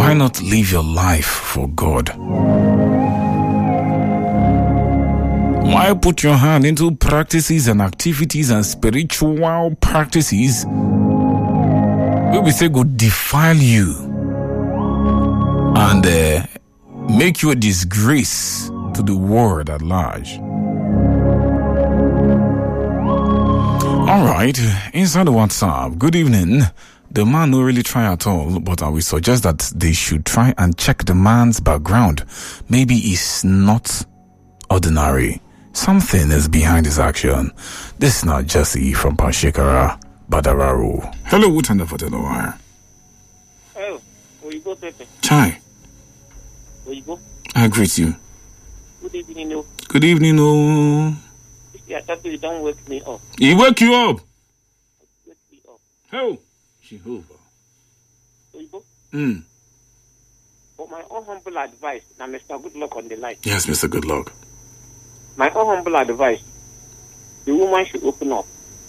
Why not live your life for God? Why put your hand into practices and activities and spiritual practices where we say go defile you and make you a disgrace to the world at large? All right, inside the WhatsApp, good evening. The man no really try at all, but I will suggest that they should try and check the man's background. Maybe he's not ordinary. Something is behind his action. This is not Jesse from Pashikara, Badararu. Hello, Wutanda for Telewire. Oh, where you go, Pepe? Chai. Where you go? I greet you. Good evening, no. Good evening, no. I thought you don't wake me up. He wake you up. Wake me up. How? Jehovah. Where you go? For my own humble advice, now Mr. Good Luck on the line. Yes, Mr. Good Luck. My own humble advice, the woman should open up.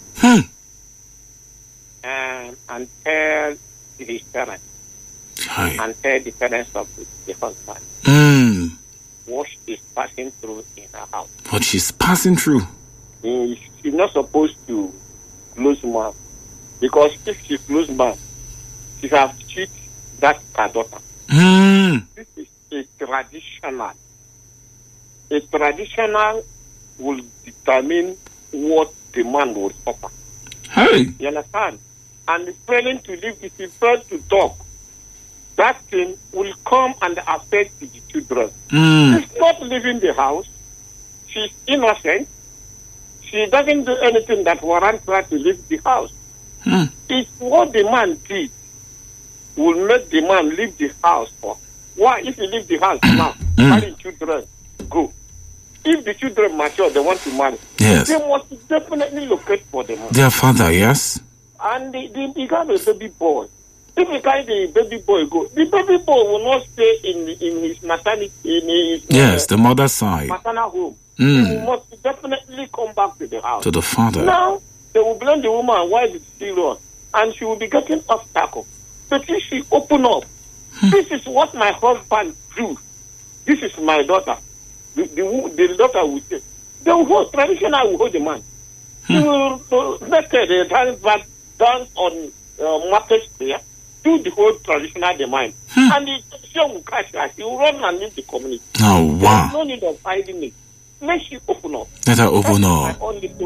And tell his parents. Hi. And tell the parents of the husband. What she's passing through in her house. What she's passing through? She's not supposed to close mouth. Because if she close mouth, she has cheated that her daughter. This is a traditional. A traditional will determine what the man will suffer. Hey. You understand? And failing to live, if he fails to talk, that thing will come and affect the children. She's not leaving the house. She's innocent. She doesn't do anything that warrants her to leave the house. If what the man did will make the man leave the house for. Why? If you leave the house now, marry children, go. If the children mature, they want to marry. Yes. They must definitely locate for them. Their father, yes. And he got a baby boy. If you carry the baby boy go, the baby boy will not stay in his maternity, in his the mother's side. Maternal home. He must definitely come back to the house. To the father. Now, they will blame the woman why did she run, and she will be getting obstacles. But if she open up, this is what my husband do. This is my daughter. The daughter will say, the whole traditional will hold the man. He will make a dance on market square, do the whole traditional demand. And the show will catch her. He will run and leave the community. Oh, wow. There's no need of hiding it. Let she open up. Let her open up.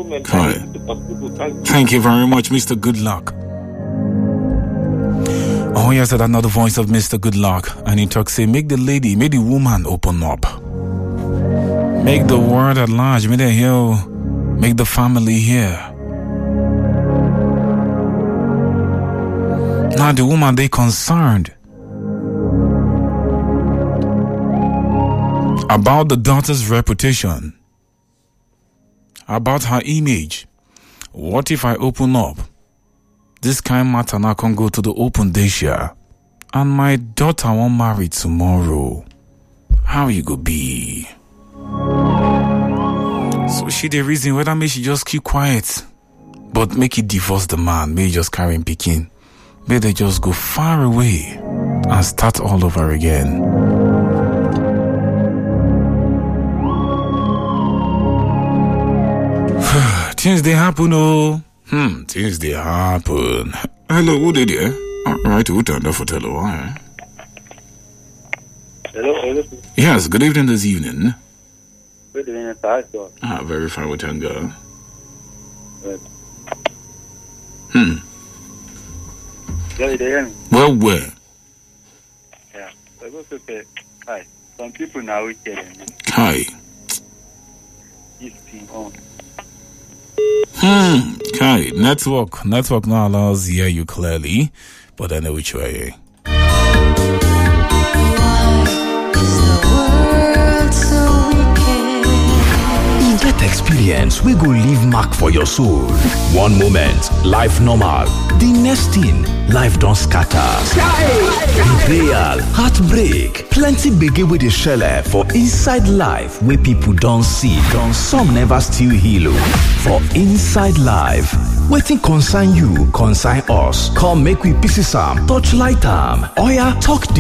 Thank you very much, Mr. Good Luck. Oh, yes, that's another voice of Mr. Good Luck. And he talks, say, make the woman open up. Make the world at large, make the hear, make the family hear. Now the woman, they concerned about the daughter's reputation, about her image. What if I open up? This kind of matter now can go to the open day share, and my daughter won't marry tomorrow. How you go be? So she the reason whether may she just keep quiet, but make it divorce the man, may just carry him picking. May they just go far away and start all over again. Things they happen, oh. Things they happen. Hello, who did you? Alright, who turned off for Telewire? Hello. Yes, good evening this evening. Good evening, sir. Very fine with Tango. Good. Well, where? Yeah. Hi. Some people now we tell me. Hi. This thing on. Hi. Network now allows to hear you clearly, but I know which way. That experience we go leave mark for your soul. One moment, life normal. The next thing, life don't scatter. Betrayal, heartbreak, plenty gbege with the shelle for inside life where people don't see. Some never still heal. For inside life, waiting concern you, concern us. Come make we pieces am, touch light am. Oya talk.